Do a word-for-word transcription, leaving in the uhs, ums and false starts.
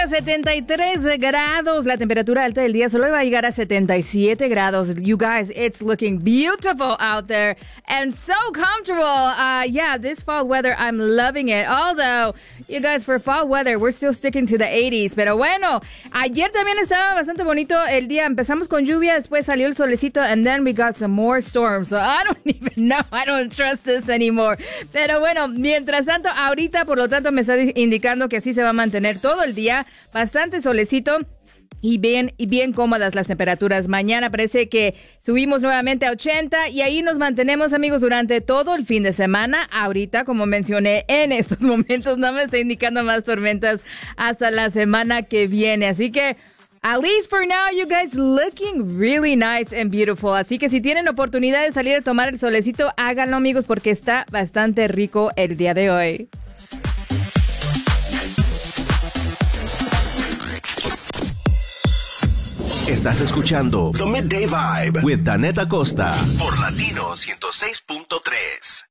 setenta y tres grados, la temperatura alta del día solo va a llegar a setenta y siete grados. You guys, it's looking beautiful out there and so comfortable. Uh, yeah, this fall weather, I'm loving it. Although, you guys, for fall weather, we're still sticking to the eighties. Pero bueno, ayer también estaba bastante bonito el día. Empezamos con lluvia, después salió el solecito, and then we got some more storms. So I don't even know. I don't trust this anymore. Pero bueno, mientras tanto, ahorita, por lo tanto, me está indicando que así se va a mantener todo el día. Bastante solecito y bien, y bien cómodas las temperaturas. Mañana parece que subimos nuevamente a ochenta y ahí nos mantenemos, amigos, durante todo el fin de semana. Ahorita, como mencioné, en estos momentos no me está indicando más tormentas hasta la semana que viene. Así que, at least for now, you guys looking really nice and beautiful. Así que si tienen oportunidad de salir a tomar el solecito, háganlo, amigos, porque está bastante rico el día de hoy. Estás escuchando The Midday Vibe with Danette Acosta por Latino ciento seis punto tres.